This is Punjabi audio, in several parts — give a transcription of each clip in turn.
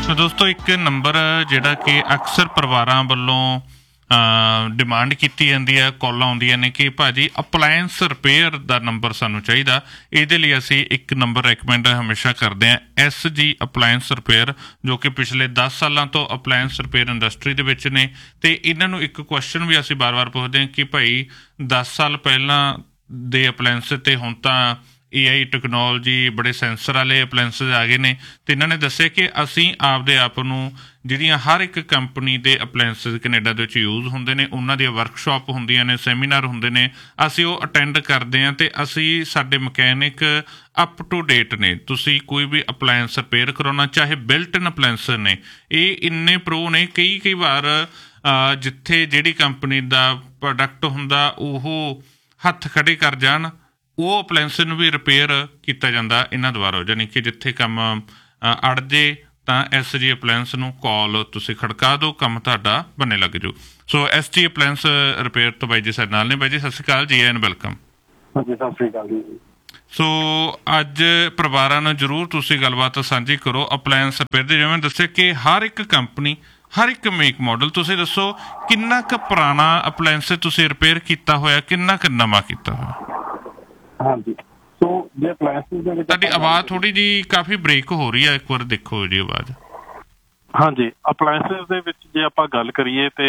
ਸੋ ਦੋਸਤੋ ਇੱਕ ਨੰਬਰ ਜਿਹੜਾ ਕਿ ਅਕਸਰ ਪਰਿਵਾਰਾਂ ਵੱਲੋਂ ਡਿਮਾਂਡ ਕੀਤੀ ਜਾਂਦੀ ਹੈ, ਕਾਲਾਂ ਆਉਂਦੀਆਂ ਨੇ ਕਿ ਭਾਜੀ ਅਪਲਾਇੰਸ ਰਿਪੇਅਰ ਦਾ ਨੰਬਰ ਸਾਨੂੰ ਚਾਹੀਦਾ। ਇਹਦੇ ਲਈ ਅਸੀਂ ਇੱਕ ਨੰਬਰ ਰეკਮੈਂਡ ਹਮੇਸ਼ਾ ਕਰਦੇ ਹਾਂ, SG ਅਪਲਾਇੰਸ ਰਿਪੇਅਰ, ਜੋ ਕਿ ਪਿਛਲੇ 10 ਸਾਲਾਂ ਤੋਂ ਅਪਲਾਇੰਸ ਰਿਪੇਅਰ ਇੰਡਸਟਰੀ ਦੇ ਵਿੱਚ ਨੇ। ਅਤੇ ਇਹਨਾਂ ਨੂੰ ਇੱਕ ਕੁਐਸਚਨ ਵੀ ਅਸੀਂ ਵਾਰ-ਵਾਰ ਪੁੱਛਦੇ ਹਾਂ ਕਿ ਭਾਈ 10 ਸਾਲ ਪਹਿਲਾਂ ਦੇ ਅਪਲਾਇੰਸ ਅਤੇ ਹੁਣ ਤਾਂ AI ਟੈਕਨੋਲੋਜੀ, ਬੜੇ ਸੈਂਸਰ ਵਾਲੇ ਅਪਲਾਇੰਸਿਸ ਆ ਗਏ ਨੇ। ਅਤੇ ਇਹਨਾਂ ਨੇ ਦੱਸਿਆ ਕਿ ਅਸੀਂ ਆਪਦੇ ਆਪ ਨੂੰ ਜਿਹੜੀਆਂ ਹਰ ਇੱਕ ਕੰਪਨੀ ਦੇ ਅਪਲਾਇੰਸਿਸ ਕੈਨੇਡਾ ਦੇ ਵਿੱਚ ਯੂਜ਼ ਹੁੰਦੇ ਨੇ, ਉਹਨਾਂ ਦੀਆਂ ਵਰਕਸ਼ਾਪ ਹੁੰਦੀਆਂ ਨੇ, ਸੈਮੀਨਾਰ ਹੁੰਦੇ ਨੇ, ਅਸੀਂ ਉਹ ਅਟੈਂਡ ਕਰਦੇ ਹਾਂ। ਅਤੇ ਅਸੀਂ ਸਾਡੇ ਮਕੈਨਿਕ ਅਪ ਟੂ ਡੇਟ ਨੇ। ਤੁਸੀਂ ਕੋਈ ਵੀ ਅਪਲਾਇੰਸ ਰਿਪੇਅਰ ਕਰਾਉਣਾ, ਚਾਹੇ ਬਿਲਟ ਇਨ ਅਪਲਾਇੰਸ ਨੇ, ਇਹ ਇੰਨੇ ਪ੍ਰੋ ਨੇ। ਕਈ ਵਾਰ ਜਿੱਥੇ ਜਿਹੜੀ ਕੰਪਨੀ ਦਾ ਪ੍ਰੋਡਕਟ ਹੁੰਦਾ ਉਹ ਹੱਥ ਖੜੇ ਕਰ ਜਾਣ, ਉਹ ਅਪਲਾਇੰਸ ਨੂੰ ਵੀ ਰਿਪੇਅਰ ਕੀਤਾ ਜਾਂਦਾ ਇਹਨਾਂ ਦੁਆਰਾ। ਯਾਨੀ ਕਿ ਜਿੱਥੇ ਕੰਮ ਅੜ ਜੇ ਤਾਂ SG ਅਪਲਾਇੰਸ ਨੂੰ ਕਾਲ ਤੁਸੀਂ ਖੜਕਾ ਦਿਓ, ਕੰਮ ਤੁਹਾਡਾ ਬੰਨੇ ਲੱਗ ਜਾਓ। ਸੋ SG ਅਪਲਾਇੰਸ ਰਿਪੇਅਰ ਤੋਂ ਬਾਈ ਜੀ ਸਾਡੇ ਨਾਲ ਨੇ। ਬਾਈ ਜੀ ਸਤਿ ਸ਼੍ਰੀ ਅਕਾਲ ਜੀ, ਐਨ ਵੈਲਕਮ। ਹਾਂਜੀ, ਸਤਿ ਸ਼੍ਰੀ ਅਕਾਲ ਜੀ। ਸੋ ਅੱਜ ਪਰਿਵਾਰਾਂ ਨੂੰ ਜ਼ਰੂਰ ਤੁਸੀਂ ਗੱਲਬਾਤ ਸਾਂਝੀ ਕਰੋ ਅਪਲਾਇੰਸ ਰਿਪੇਅਰ ਦੀ। ਜਿਵੇਂ ਦੱਸਿਆ ਕਿ ਹਰ ਇੱਕ ਕੰਪਨੀ, ਹਰ ਇੱਕ ਮੇਕ ਮਾਡਲ, ਤੁਸੀਂ ਦੱਸੋ ਕਿੰਨਾ ਕੁ ਪੁਰਾਣਾ ਅਪਲਾਇੰਸ ਤੁਸੀਂ ਰਿਪੇਅਰ ਕੀਤਾ ਹੋਇਆ, ਕਿੰਨਾ ਕੁ ਨਵਾਂ ਕੀਤਾ ਹੋਇਆ? ਹਾਂਜੀ, ਸੋ ਜੇ ਅਪਲਾਇੰਸਿਸ ਦੇ ਵਿੱਚ ਤੁਹਾਡੀ ਆਵਾਜ਼ ਥੋੜੀ ਜਿਹੀ ਕਾਫੀ ਬ੍ਰੇਕ ਹੋ ਰਹੀ ਹੈ, ਇੱਕ ਵਾਰ ਦੇਖੋ ਜੀ ਆਵਾਜ਼। ਹਾਂਜੀ, ਅਪਲਾਇੰਸਿਸ ਦੇ ਵਿੱਚ ਜੇ ਆਪਾਂ ਗੱਲ ਕਰੀਏ ਤੇ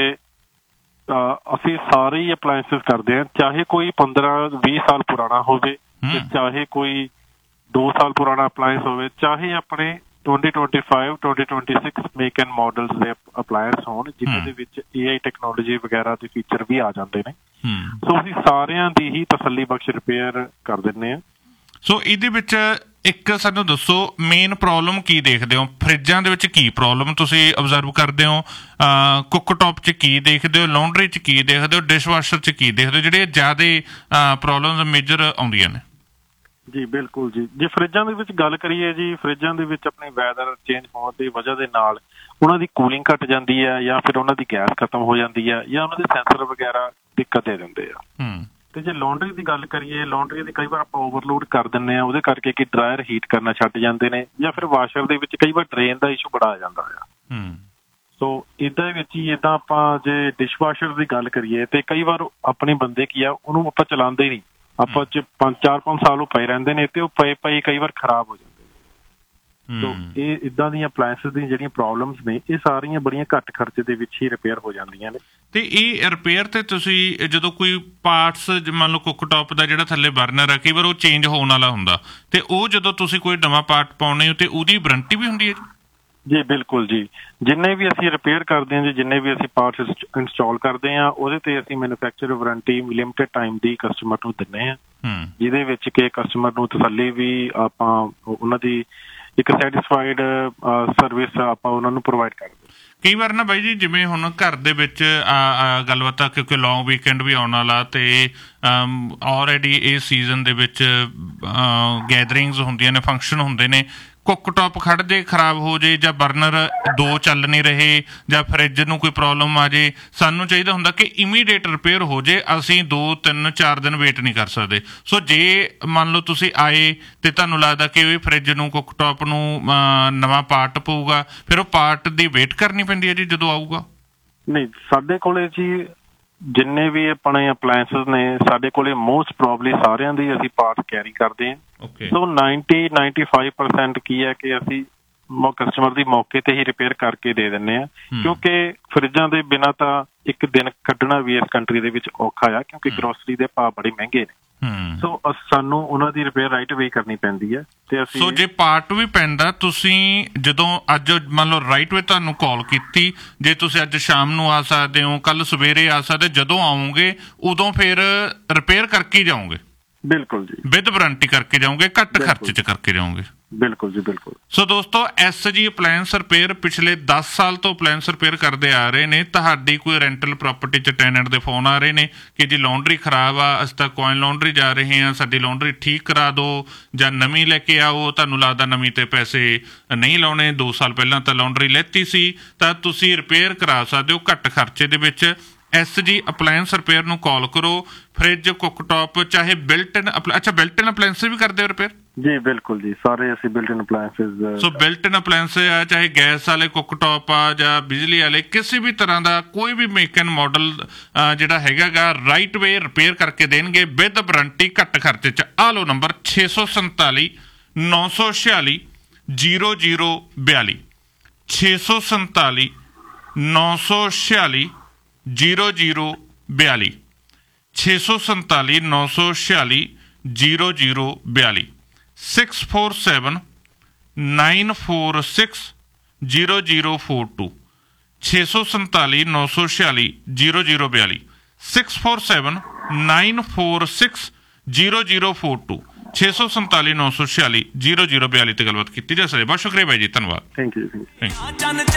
ਅਸੀਂ ਸਾਰੇ ਹੀ ਅਪਲਾਇੰਸਿਸ ਕਰਦੇ ਹਾਂ, ਚਾਹੇ ਕੋਈ 15-20 ਸਾਲ ਪੁਰਾਣਾ ਹੋਵੇ, ਚਾਹੇ ਕੋਈ 2 ਸਾਲ ਪੁਰਾਣਾ ਅਪਲਾਇੰਸ ਹੋਵੇ, ਚਾਹੇ ਆਪਣੇ 2025, 2026 ਮੇਕ ਐਂਡ ਮਾਡਲਸ ਦੇ ਅਪਲਾਇੰਸ ਹੋਣ, ਜਿਹਨਾਂ ਦੇ ਵਿੱਚ AI ਟੈਕਨੋਲੋਜੀ ਵਗੈਰਾ ਦੇ ਫੀਚਰ ਵੀ ਆ ਜਾਂਦੇ ਨੇ। ਸੋ ਅਸੀਂ ਸਾਰਿਆਂ ਦੀ ਹੀ ਤਸੱਲੀ ਬਖਸ਼ ਰਿਪੇਅਰ ਕਰ ਦਿੰਦੇ ਹਾਂ। ਸੋ ਇਹਦੇ ਵਿੱਚ ਇੱਕ ਸਾਨੂੰ ਦੱਸੋ ਮੇਨ ਪ੍ਰੋਬਲਮ ਕੀ ਦੇਖਦੇ ਹੋ? ਫਰਿੱਜਾਂ ਦੇ ਵਿੱਚ ਕੀ ਪ੍ਰੋਬਲਮ ਤੁਸੀਂ ਓਬਜ਼ਰਵ ਕਰਦੇ ਹੋ? ਕੁੱਕਟੌਪ 'ਚ ਕੀ ਦੇਖਦੇ ਹੋ? ਲਾਂਡਰੀ 'ਚ ਕੀ ਦੇਖਦੇ ਹੋ? ਡਿਸ਼ਵਾਸ਼ਰ 'ਚ ਕੀ ਦੇਖਦੇ ਹੋ? ਜਿਹੜੇ ਜ਼ਿਆਦਾ ਪ੍ਰੋਬਲਮਸ ਮੇਜਰ ਆਉਂਦੀਆਂ ਨੇ। ਜੀ ਬਿਲਕੁਲ ਜੀ, ਜੇ ਫਰਿੱਜਾਂ ਦੇ ਵਿੱਚ ਗੱਲ ਕਰੀਏ ਜੀ, ਫਰਿੱਜਾਂ ਦੇ ਵਿੱਚ ਆਪਣੇ ਵੈਦਰ ਚੇਂਜ ਹੋਣ ਦੀ ਵਜ੍ਹਾ ਦੇ ਨਾਲ ਉਹਨਾਂ ਦੀ ਕੂਲਿੰਗ ਘੱਟ ਜਾਂਦੀ ਹੈ, ਜਾਂ ਫਿਰ ਉਹਨਾਂ ਦੀ ਗੈਸ ਖਤਮ ਹੋ ਜਾਂਦੀ ਹੈ, ਜਾਂ ਉਹਨਾਂ ਦੇ ਸੈਂਸਰ ਵਗੈਰਾ ਦਿੱਕਤ ਦੇ ਦਿੰਦੇ ਆ। ਤੇ ਜੇ ਲਾਂਡਰੀ ਦੀ ਗੱਲ ਕਰੀਏ, ਲਾਂਡਰੀ ਦੀ ਕਈ ਵਾਰ ਆਪਾਂ ਓਵਰਲੋਡ ਕਰ ਦਿੰਦੇ ਹਾਂ, ਉਹਦੇ ਕਰਕੇ ਕਿ ਡਰਾਇਰ ਹੀਟ ਕਰਨਾ ਛੱਡ ਜਾਂਦੇ ਨੇ, ਜਾਂ ਫਿਰ ਵਾਸ਼ਰ ਦੇ ਵਿੱਚ ਕਈ ਵਾਰ ਡਰੇਨ ਦਾ ਇਸ਼ੂ ਬੜਾ ਆ ਜਾਂਦਾ ਆ। ਸੋ ਇੱਦਾਂ ਵਿੱਚ ਹੀ ਇੱਦਾਂ ਆਪਾਂ ਜੇ ਡਿਸ਼ਵਾਸ਼ਰ ਦੀ ਗੱਲ ਕਰੀਏ ਤੇ ਕਈ ਵਾਰ ਆਪਣੇ ਬੰਦੇ ਕੀ ਆ, ਉਹਨੂੰ ਆਪਾਂ ਚਲਾਉਂਦੇ ਨਹੀਂ, ਆਪਾਂ 4-5 ਸਾਲ ਉਹ ਪਏ ਰਹਿੰਦੇ ਨੇ ਤੇ ਉਹ ਪਏ ਕਈ ਵਾਰ ਖਰਾਬ ਹੋ ਜਾਂਦੇ ਨੇ। ਸੋ ਇਹ ਇੱਦਾਂ ਦੀਆਂ ਅਪਲਾਇੰਸਿਸ ਦੀਆਂ ਜਿਹੜੀਆਂ ਪ੍ਰੋਬਲਮਸ ਨੇ, ਇਹ ਸਾਰੀਆਂ ਬੜੀਆਂ ਘੱਟ ਖਰਚੇ ਦੇ ਵਿੱਚ ਹੀ ਰਿਪੇਅਰ ਹੋ ਜਾਂਦੀਆਂ ਨੇ। ਤੇ ਇਹ ਰਿਪੇਅਰ ਤੇ ਤੁਸੀਂ ਜਦੋਂ ਕੋਈ ਪਾਰਟਸ, ਮੰਨ ਲਓ ਕੁੱਕਟੌਪ ਦਾ ਜਿਹੜਾ ਥੱਲੇ ਬਰਨਰ ਆ, ਕਈ ਵਾਰ ਉਹ ਚੇਂਜ ਹੋਣ ਵਾਲਾ ਹੁੰਦਾ, ਤੇ ਉਹ ਜਦੋਂ ਤੁਸੀਂ ਕੋਈ ਨਵਾਂ ਪਾਰਟ ਪਾਉਣੇ ਹੋ ਤੇ ਉਹਦੀ ਵਾਰੰਟੀ ਵੀ ਹੁੰਦੀ ਹੈ ਜੀ? ਜੀ ਬਿਲਕੁਲ ਜੀ, ਜਿੰਨੇ ਵੀ ਅਸੀਂ ਰਿਪੇਅਰ ਕਰਦੇ ਹਾਂ ਜੀ, ਜਿੰਨੇ ਵੀ ਅਸੀਂ ਪਾਰਟਸ ਇੰਸਟਾਲ ਕਰਦੇ ਹਾਂ, ਉਹਦੇ ਤੇ ਅਸੀਂ ਮੈਨੂਫੈਕਚਰ ਵਾਰੰਟੀ ਲਿਮਿਟਡ ਟਾਈਮ ਦੀ ਕਸਟਮਰ ਨੂੰ ਦਿੰਦੇ ਹਾਂ, ਜਿਹਦੇ ਵਿੱਚ ਕਿ ਕਸਟਮਰ ਨੂੰ ਤਸੱਲੀ ਵੀ, ਆਪਾਂ ਉਹਨਾਂ ਦੀ ਇੱਕ ਸੈਟਿਸਫਾਈਡ ਸਰਵਿਸ ਆਪਾਂ ਉਹਨਾਂ ਨੂੰ ਪ੍ਰੋਵਾਈਡ ਕਰਦੇ। ਕਈ ਵਾਰ ਨਾ ਬਾਈ ਜੀ, ਜਿਵੇਂ ਹੁਣ ਘਰ ਦੇ ਵਿੱਚ ਗੱਲਬਾਤ ਆ, ਕਿਉਂਕਿ ਲੌਂਗ ਵੀਕਐਂਡ ਵੀ ਆਉਣ ਵਾਲਾ, ਅਤੇ ਆਲਰੇਡੀ ਇਹ ਸੀਜ਼ਨ ਦੇ ਵਿੱਚ ਗੈਦਰਿੰਗਸ ਹੁੰਦੀਆਂ ਨੇ, ਫੰਕਸ਼ਨ ਹੁੰਦੇ ਨੇ, ਕੁੱਕਟੌਪ ਖੜ੍ਹ ਜੇ, ਖਰਾਬ ਹੋ ਜੇ, ਜਾਂ ਬਰਨਰ 2 ਚੱਲ ਨਹੀਂ ਰਹੇ, ਜਾਂ ਫਰਿੱਜ ਨੂੰ ਕੋਈ ਪ੍ਰੋਬਲਮ ਆ ਜੇ, ਸਾਨੂੰ ਚਾਹੀਦਾ ਹੁੰਦਾ ਕਿ ਇਮੀਡੀਏਟ ਰਿਪੇਅਰ ਹੋ ਜੇ, ਅਸੀਂ 2-3-4 ਦਿਨ ਵੇਟ ਨਹੀਂ ਕਰ ਸਕਦੇ। ਸੋ ਜੇ ਮੰਨ ਲਓ ਤੁਸੀਂ ਆਏ ਅਤੇ ਤੁਹਾਨੂੰ ਲੱਗਦਾ ਕਿ ਉਹ ਫਰਿੱਜ ਨੂੰ, ਕੁੱਕਟੌਪ ਨੂੰ ਨਵਾਂ ਪਾਰਟ ਪਊਗਾ, ਫਿਰ ਉਹ ਪਾਰਟ ਦੀ ਵੇਟ ਕਰਨੀ ਪੈਂਦੀ ਹੈ ਜੀ ਜਦੋਂ ਆਊਗਾ? ਨਹੀਂ, ਸਾਡੇ ਕੋਲ ਜੀ ਜਿੰਨੇ ਵੀ ਆਪਣੇ ਅਪਲਾਇੰਸਿਸ ਨੇ, ਸਾਡੇ ਕੋਲ ਮੋਸਟ ਪ੍ਰੋਬਲੀ ਸਾਰਿਆਂ ਦੀ ਅਸੀਂ ਪਾਰਟ ਕੈਰੀ ਕਰਦੇ ਹਾਂ। ਸੋ 90-95% ਕੀ ਹੈ ਕਿ ਅਸੀਂ ਕਸਟਮਰ ਦੀ ਮੌਕੇ ਤੇ ਹੀ ਰਿਪੇਅਰ ਕਰਕੇ ਦੇ ਦਿੰਦੇ ਹਾਂ, ਕਿਉਂਕਿ ਫਰਿੱਜਾਂ ਦੇ ਬਿਨਾਂ ਤਾਂ ਇੱਕ ਦਿਨ ਕੱਢਣਾ ਵੀ ਇਸ ਕੰਟਰੀ ਦੇ ਵਿੱਚ ਔਖਾ ਆ, ਕਿਉਂਕਿ ਗਰੋਸਰੀ ਦੇ ਭਾਅ ਬੜੇ ਮਹਿੰਗੇ ਨੇ। ਸੋ ਸਾਨੂੰ ਉਹਨਾਂ ਦੀ ਰਿਪੇਅਰ ਰਾਈਟ ਵੇ ਕਰਨੀ ਪੈਂਦੀ ਹੈ। ਤੇ ਅਸੀਂ ਸੋ ਜੇ ਪਾਰਟ ਵੀ ਪੈਂਦਾ, ਤੁਸੀਂ ਜਦੋਂ ਅੱਜ ਮੰਨ ਲਓ ਰਾਈਟ ਵੇ ਤੁਹਾਨੂੰ ਕਾਲ ਕੀਤੀ, ਜੇ ਤੁਸੀਂ ਅੱਜ ਸ਼ਾਮ ਨੂੰ ਆ ਸਕਦੇ ਹੋ, ਕੱਲ ਸਵੇਰੇ ਆ ਸਕਦੇ, ਜਦੋਂ ਆਉਂਗੇ ਉਦੋਂ ਫਿਰ ਰਿਪੇਅਰ ਕਰਕੇ ਜਾਓਗੇ? ਬਿਲਕੁਲ ਜੀ, ਵਿਦ ਵਾਰੰਟੀ ਕਰਕੇ ਜਾਓਗੇ, ਘੱਟ ਖਰਚ 'ਚ ਕਰਕੇ ਜਾਓਗੇ? ਬਿਲਕੁਲ ਜੀ, ਬਿਲਕੁਲ। ਸੋ ਦੋਸਤੋ, SG ਅਪਲਾਇੰਸ ਰਿਪੇਅਰ ਪਿਛਲੇ 10 ਸਾਲ ਤੋਂ ਅਪਲਾਇੰਸ ਰਿਪੇਅਰ ਕਰਦੇ ਆ ਰਹੇ ਨੇ। ਤੁਹਾਡੀ ਕੋਈ ਰੈਂਟਲ ਪ੍ਰਾਪਰਟੀ 'ਚ ਟੈਨੈਂਟ ਦੇ ਫੋਨ ਆ ਰਹੇ ਨੇ ਕਿ ਜੀ ਲਾਂਡਰੀ ਖਰਾਬ ਆ, ਅਸੀਂ ਤਾਂ ਕੋਇਨ ਲਾਂਡਰੀ ਜਾ ਰਹੇ ਹਾਂ, ਸਾਡੀ ਲਾਂਡਰੀ ਠੀਕ ਕਰਾ ਦਿਓ ਜਾਂ ਨਵੀਂ ਲੈ ਕੇ ਆਓ, ਤੁਹਾਨੂੰ ਲੱਗਦਾ ਨਵੀਂ 'ਤੇ ਪੈਸੇ ਨਹੀਂ ਲਾਉਣੇ, 2 ਸਾਲ ਪਹਿਲਾਂ ਤਾਂ ਲਾਂਡਰੀ ਲੈਤੀ ਸੀ, ਤਾਂ ਤੁਸੀਂ ਰਿਪੇਅਰ ਕਰਾ ਸਕਦੇ ਹੋ ਘੱਟ ਖਰਚੇ ਦੇ ਵਿੱਚ। SG ਅਪਲਾਇੰਸ ਰਿਪੇਅਰ ਨੂੰ ਕਾਲ ਕਰੋ। ਫਰਿੱਜ, ਕੁੱਕਟੌਪ, ਚਾਹੇ ਬਿਲਟ ਇਨ, ਅੱਛਾ ਬਿਲਟ ਇਨ ਅਪਲਾਇੰਸ ਵੀ ਕਰਦੇ ਹੋ ਰਿਪੇਅਰ? ਜੀ ਬਿਲਕੁਲ ਜੀ, ਸਾਰੇ ਅਸੀਂ ਬਿਲਟ ਇਨ ਅਪਲਾਇੰਸਸ। ਸੋ ਬਿਲਟ ਇਨ ਅਪਲਾਇੰਸ ਆ, ਚਾਹੇ ਗੈਸ ਵਾਲੇ ਕੁੱਕਟੌਪ ਆ ਜਾਂ ਬਿਜਲੀ ਵਾਲੇ, ਕਿਸੇ ਵੀ ਤਰ੍ਹਾਂ ਦਾ ਕੋਈ ਵੀ ਮੇਕ ਐਂਡ ਮਾਡਲ ਜਿਹੜਾ ਹੈਗਾ ਗਾ ਰਾਈਟ ਵੇ ਰਿਪੇਅਰ ਕਰਕੇ ਦੇਣਗੇ ਵਿਦ ਵਾਰੰਟੀ, ਘੱਟ ਖਰਚੇ 'ਚ। ਆ ਲਓ ਨੰਬਰ 647 946 0042 647 946 0042 647 946 0042 647 946 0042 647 946 0042 647 946 0042 647 946 0042 ਤੇ ਗੱਲਬਾਤ ਕੀਤੀ ਜਾ ਸਕਦੀ। ਬਹੁਤ ਸ਼ੁਕਰੀਆ ਬਾਈ ਜੀ, ਧੰਨਵਾਦ। Thank you.